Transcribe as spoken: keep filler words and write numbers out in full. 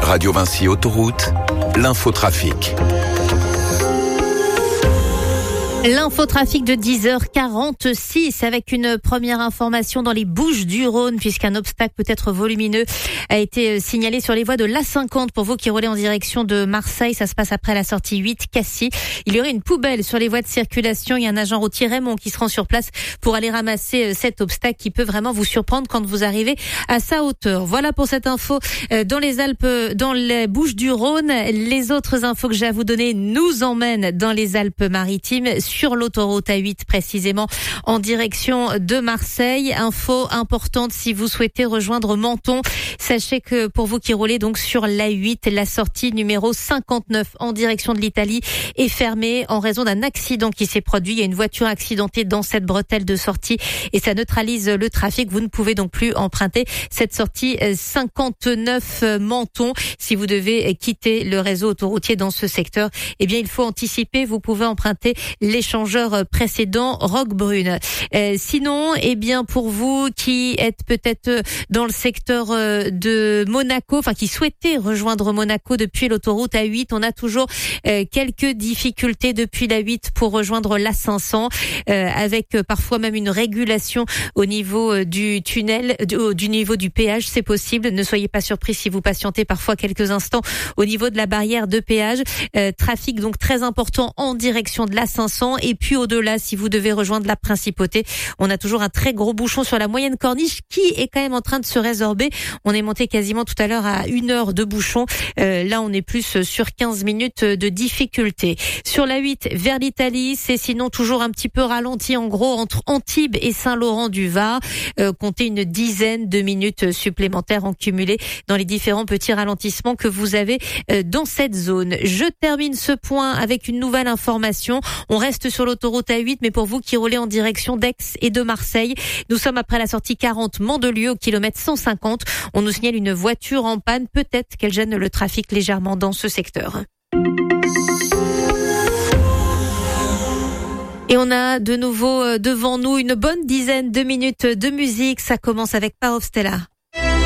Radio Vinci Autoroute, l'infotrafic. L'infotrafic de dix heures quarante-six avec une première information dans les Bouches-du-Rhône puisqu'un obstacle peut-être volumineux a été signalé sur les voies de l'A cinquante pour vous qui roulez en direction de Marseille. Ça se passe après la sortie huit Cassis. Il y aurait une poubelle sur les voies de circulation. Il y a un agent routier Raymond qui se rend sur place pour aller ramasser cet obstacle qui peut vraiment vous surprendre quand vous arrivez à sa hauteur. Voilà pour cette info dans les Alpes, dans les Bouches-du-Rhône. Les autres infos que j'ai à vous donner nous emmènent dans les Alpes-Maritimes sur l'autoroute A huit précisément en direction de Marseille. Info importante si vous souhaitez rejoindre Menton. Sachez que pour vous qui roulez donc sur l'A huit, la sortie numéro cinquante-neuf en direction de l'Italie est fermée en raison d'un accident qui s'est produit. Il y a une voiture accidentée dans cette bretelle de sortie et ça neutralise le trafic. Vous ne pouvez donc plus emprunter cette sortie cinquante-neuf Menton. Si vous devez quitter le réseau autoroutier dans ce secteur, eh bien il faut anticiper. Vous pouvez emprunter les échangeur précédent Roquebrune. Euh, sinon, eh bien pour vous qui êtes peut-être dans le secteur de Monaco, enfin qui souhaitez rejoindre Monaco depuis l'autoroute A huit, on a toujours euh, quelques difficultés depuis l'A huit pour rejoindre l'A cinq cents, euh, avec euh, parfois même une régulation au niveau euh, du tunnel, du, du niveau du péage, c'est possible. Ne soyez pas surpris si vous patientez parfois quelques instants au niveau de la barrière de péage. Euh, trafic donc très important en direction de l'A cinq cents. Et puis au-delà, si vous devez rejoindre la Principauté, on a toujours un très gros bouchon sur la moyenne corniche qui est quand même en train de se résorber. On est monté quasiment tout à l'heure à une heure de bouchon. Euh, là, on est plus sur quinze minutes de difficulté. Sur la huit vers l'Italie, c'est sinon toujours un petit peu ralenti en gros entre Antibes et Saint-Laurent-du-Var. Euh, comptez une dizaine de minutes supplémentaires en cumulé dans les différents petits ralentissements que vous avez euh, dans cette zone. Je termine ce point avec une nouvelle information. On reste sur l'autoroute A huit, mais pour vous qui roulez en direction d'Aix et de Marseille, nous sommes après la sortie quarante Mandelieu au kilomètre cent cinquante. On nous signale une voiture en panne. Peut-être qu'elle gêne le trafic légèrement dans ce secteur. Et on a de nouveau devant nous une bonne dizaine de minutes de musique. Ça commence avec Power of Stella.